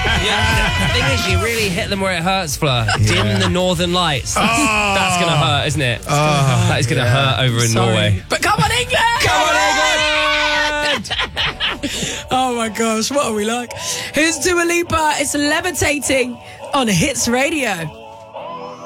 The thing is, you really hit them where it hurts, Fleur. Dim the Northern Lights. That's going to hurt, isn't it? That is going to hurt over in Norway. But come on, England! Come on, England! Oh my gosh, what are we like? Here's Dua Lipa. It's Levitating on Hits Radio.